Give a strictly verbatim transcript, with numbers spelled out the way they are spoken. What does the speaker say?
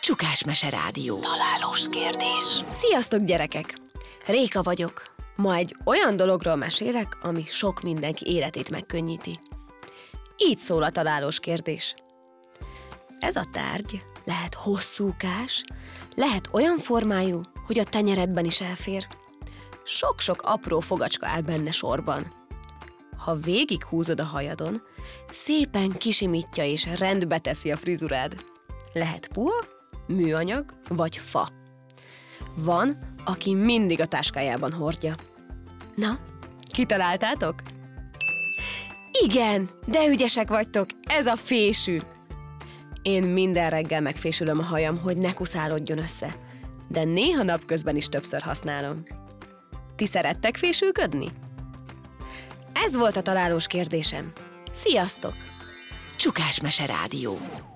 Csukás Mese Rádió. Találós kérdés. Sziasztok, gyerekek! Réka vagyok. Ma egy olyan dologról mesélek, ami sok mindenki életét megkönnyíti. Így szól a találós kérdés. Ez a tárgy lehet hosszúkás, lehet olyan formájú, hogy a tenyeredben is elfér. Sok-sok apró fogacska áll benne sorban. Ha végighúzod a hajadon, szépen kisimítja és rendbe teszi a frizurád. Lehet puha, műanyag vagy fa. Van, aki mindig a táskájában hordja. Na, kitaláltátok? Igen, de ügyesek vagytok, ez a fésű. Én minden reggel megfésülöm a hajam, hogy ne kuszálódjon össze, de néha napközben is többször használom. Ti szerettek fésülködni? Ez volt a találós kérdésem. Sziasztok! Csukás Mese Rádió.